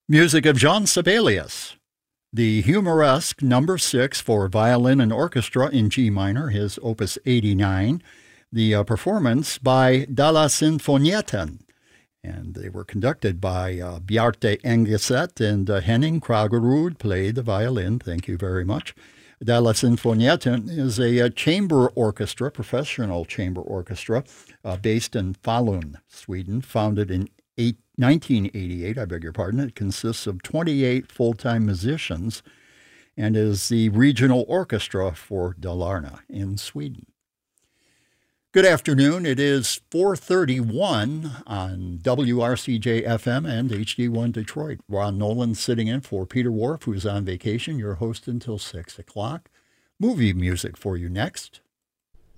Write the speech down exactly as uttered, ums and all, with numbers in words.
Music of Jean Sibelius. The Humoresque Number six for violin and orchestra in G minor, his Opus eighty-nine. The uh, performance by Dalla Sinfonietten. And they were conducted by uh, Bjarte Engeset and uh, Henning Kragerud played the violin. Thank you very much. Dalla Sinfonietten is a, a chamber orchestra, professional chamber orchestra, uh, based in Falun, Sweden, founded in eight, nineteen eighty-eight, I beg your pardon. It consists of twenty-eight full-time musicians and is the regional orchestra for Dalarna in Sweden. Good afternoon. It is four thirty-one on W R C J F M and H D one Detroit. Ron Nolan sitting in for Peter Wharf, who's on vacation, your host until six o'clock. Movie music for you next.